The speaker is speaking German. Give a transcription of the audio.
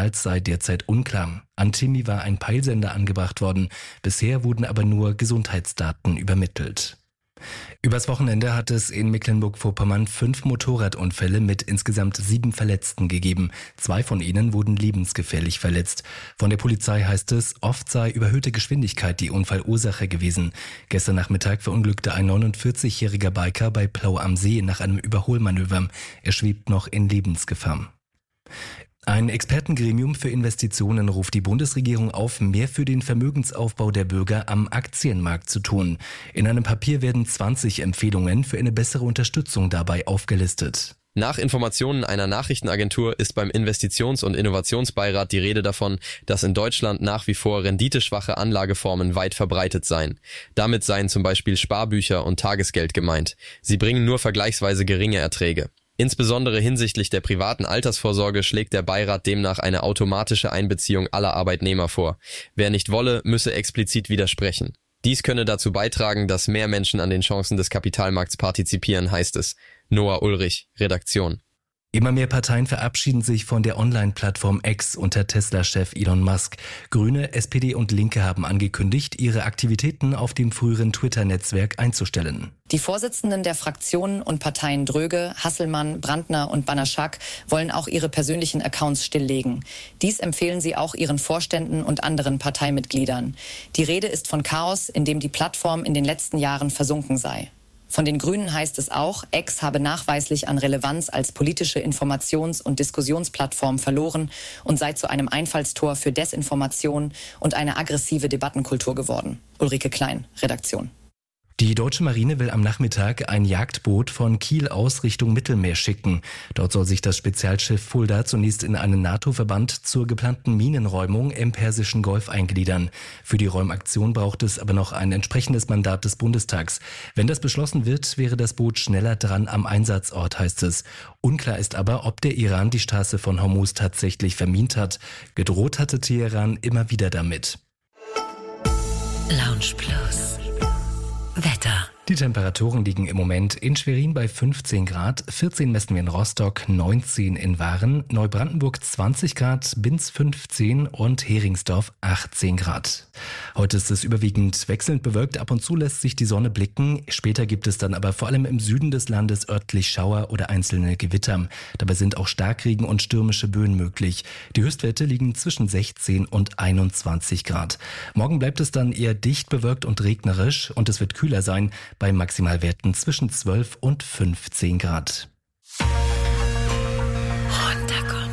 Signals sei derzeit unklar. An Timmy war ein Peilsender angebracht worden. Bisher wurden aber nur Gesundheitsdaten übermittelt. Übers Wochenende hat es in Mecklenburg-Vorpommern 5 Motorradunfälle mit insgesamt 7 Verletzten gegeben. 2 von ihnen wurden lebensgefährlich verletzt. Von der Polizei heißt es, oft sei überhöhte Geschwindigkeit die Unfallursache gewesen. Gestern Nachmittag verunglückte ein 49-jähriger Biker bei Plau am See nach einem Überholmanöver. Er schwebt noch in Lebensgefahr. Ein Expertengremium für Investitionen ruft die Bundesregierung auf, mehr für den Vermögensaufbau der Bürger am Aktienmarkt zu tun. In einem Papier werden 20 Empfehlungen für eine bessere Unterstützung dabei aufgelistet. Nach Informationen einer Nachrichtenagentur ist beim Investitions- und Innovationsbeirat die Rede davon, dass in Deutschland nach wie vor renditeschwache Anlageformen weit verbreitet seien. Damit seien zum Beispiel Sparbücher und Tagesgeld gemeint. Sie bringen nur vergleichsweise geringe Erträge. Insbesondere hinsichtlich der privaten Altersvorsorge schlägt der Beirat demnach eine automatische Einbeziehung aller Arbeitnehmer vor. Wer nicht wolle, müsse explizit widersprechen. Dies könne dazu beitragen, dass mehr Menschen an den Chancen des Kapitalmarkts partizipieren, heißt es. Noah Ulrich, Redaktion. Immer mehr Parteien verabschieden sich von der Online-Plattform X unter Tesla-Chef Elon Musk. Grüne, SPD und Linke haben angekündigt, ihre Aktivitäten auf dem früheren Twitter-Netzwerk einzustellen. Die Vorsitzenden der Fraktionen und Parteien Dröge, Hasselmann, Brandner und Banaschak wollen auch ihre persönlichen Accounts stilllegen. Dies empfehlen sie auch ihren Vorständen und anderen Parteimitgliedern. Die Rede ist von Chaos, in dem die Plattform in den letzten Jahren versunken sei. Von den Grünen heißt es auch, X habe nachweislich an Relevanz als politische Informations- und Diskussionsplattform verloren und sei zu einem Einfallstor für Desinformation und eine aggressive Debattenkultur geworden. Ulrike Klein, Redaktion. Die deutsche Marine will am Nachmittag ein Jagdboot von Kiel aus Richtung Mittelmeer schicken. Dort soll sich das Spezialschiff Fulda zunächst in einen NATO-Verband zur geplanten Minenräumung im Persischen Golf eingliedern. Für die Räumaktion braucht es aber noch ein entsprechendes Mandat des Bundestags. Wenn das beschlossen wird, wäre das Boot schneller dran am Einsatzort, heißt es. Unklar ist aber, ob der Iran die Straße von Hormuz tatsächlich vermint hat. Gedroht hatte Teheran immer wieder damit. Lounge Plus. Wetter. Die Temperaturen liegen im Moment in Schwerin bei 15 Grad, 14 messen wir in Rostock, 19 in Waren, Neubrandenburg 20 Grad, Binz 15 und Heringsdorf 18 Grad. Heute ist es überwiegend wechselnd bewölkt, ab und zu lässt sich die Sonne blicken. Später gibt es dann aber vor allem im Süden des Landes örtlich Schauer oder einzelne Gewitter. Dabei sind auch Starkregen und stürmische Böen möglich. Die Höchstwerte liegen zwischen 16 und 21 Grad. Morgen bleibt es dann eher dicht bewölkt und regnerisch und es wird kühler sein, bei Maximalwerten zwischen 12 und 15 Grad. Runterkommen.